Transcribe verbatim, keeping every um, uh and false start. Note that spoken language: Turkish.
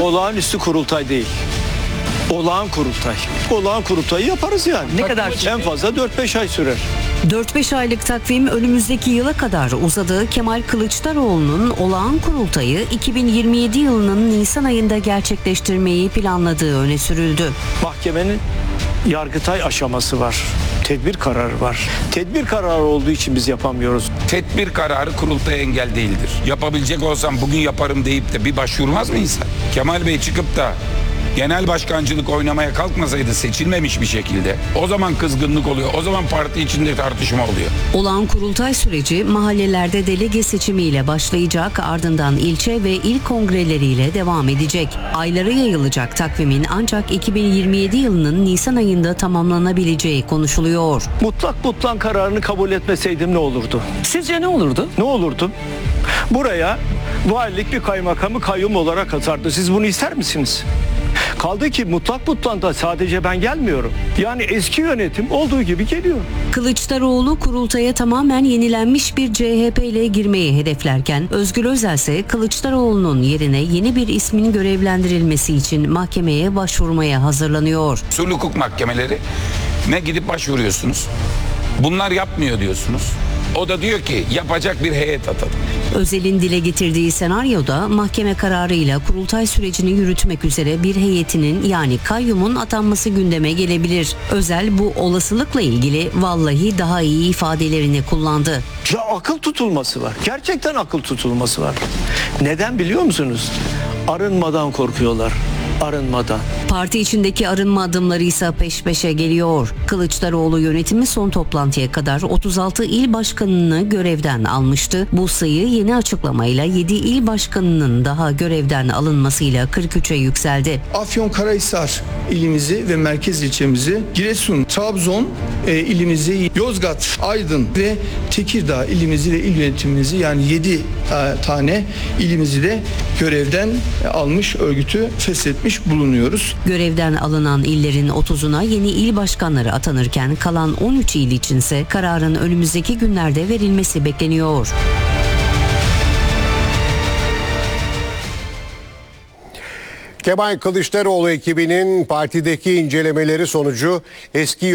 Olağanüstü kurultay değil. Olağan kurultay. Olağan kurultayı yaparız yani. Ne kadar En fazla dört beş ay sürer. dört beş aylık takvim önümüzdeki yıla kadar uzadı. Kemal Kılıçdaroğlu'nun olağan kurultayı iki bin yirmi yedi yılının Nisan ayında gerçekleştirmeyi planladığı öne sürüldü. Mahkemenin Yargıtay aşaması var. Tedbir kararı var. Tedbir kararı olduğu için biz yapamıyoruz. Tedbir kararı kurultaya engel değildir. Yapabilecek olsam bugün yaparım deyip de bir başvurmaz mı insan? Kemal Bey çıkıp da genel başkancılık oynamaya kalkmasaydı, seçilmemiş bir şekilde, o zaman kızgınlık oluyor. O zaman parti içinde tartışma oluyor. Olağan kurultay süreci mahallelerde delege seçimiyle başlayacak, ardından ilçe ve il kongreleriyle devam edecek. Aylara yayılacak takvimin ancak iki bin yirmi yedi yılının Nisan ayında tamamlanabileceği konuşuluyor. Mutlak mutlak kararını kabul etmeseydim ne olurdu? Sizce ne olurdu? Ne olurdu? Buraya valilik bir kaymakamı kayyum olarak atardı. Siz bunu ister misiniz? Kaldı ki mutlak mutlak da sadece ben gelmiyorum. Yani eski yönetim olduğu gibi geliyor. Kılıçdaroğlu kurultaya tamamen yenilenmiş bir C H P ile girmeyi hedeflerken Özgür Özel ise Kılıçdaroğlu'nun yerine yeni bir ismin görevlendirilmesi için mahkemeye başvurmaya hazırlanıyor. Usul hukuk mahkemeleri ne gidip başvuruyorsunuz? Bunlar yapmıyor diyorsunuz. O da diyor ki yapacak bir heyet atalım. Özel'in dile getirdiği senaryoda mahkeme kararıyla kurultay sürecini yürütmek üzere bir heyetinin yani kayyumun atanması gündeme gelebilir. Özel bu olasılıkla ilgili vallahi daha iyi ifadelerini kullandı. Ya akıl tutulması var. Gerçekten akıl tutulması var. Neden biliyor musunuz? Arınmadan korkuyorlar. Arınmadan. Parti içindeki arınma adımları ise peş peşe geliyor. Kılıçdaroğlu yönetimi son toplantıya kadar otuz altı il başkanını görevden almıştı. Bu sayı yeni açıklamayla yedi il başkanının daha görevden alınmasıyla kırk üçe yükseldi. Afyonkarahisar ilimizi ve merkez ilçemizi, Giresun, Trabzon e, ilimizi, Yozgat, Aydın ve Tekirdağ ilimizi ve il yönetimimizi yani yedi e, tane ilimizi de görevden almış, örgütü feshetmiş bulunuyoruz. Görevden alınan illerin otuzuna yeni il başkanları atanırken kalan on üç il içinse kararın önümüzdeki günlerde verilmesi bekleniyor. Kemal Kılıçdaroğlu ekibinin partideki incelemeleri sonucu eski